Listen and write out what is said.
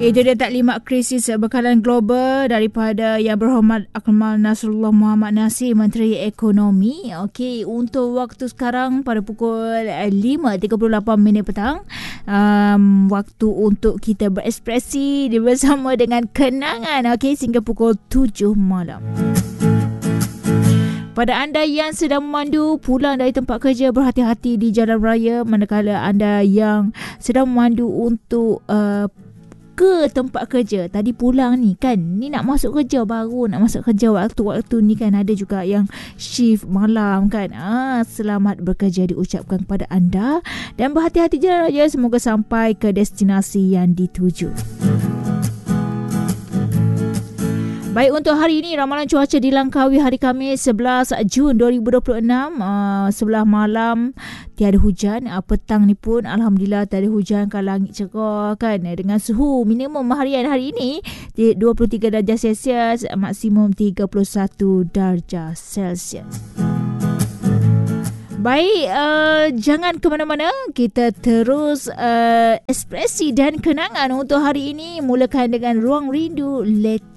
Itu dia taklimat krisis bekalan global daripada Yang Berhormat Akmal Nasrullah Muhammad Nasir, Menteri Ekonomi. Okey, untuk waktu sekarang pada pukul 5.38 petang, waktu untuk kita berekspresi bersama dengan kenangan, okey, sehingga pukul 7 malam. Pada anda yang sedang memandu pulang dari tempat kerja, berhati-hati di jalan raya, manakala anda yang sedang memandu untuk ke tempat kerja. Tadi pulang ni kan, ni nak masuk kerja, baru nak masuk kerja waktu-waktu ni kan, ada juga yang shift malam kan. Selamat bekerja diucapkan kepada anda dan berhati-hati jalan raya, semoga sampai ke destinasi yang dituju. Baik, untuk hari ini ramalan cuaca di Langkawi hari Khamis 11 Jun 2026, sebelah malam tiada hujan, petang ni pun alhamdulillah tiada hujan, kan langit cerah kan, dengan suhu minimum harian hari ini 23 darjah Celsius, maksimum 31 darjah Celsius. Baik, jangan ke mana-mana, kita terus ekspresi dan kenangan untuk hari ini, mulakan dengan Ruang Rindu Let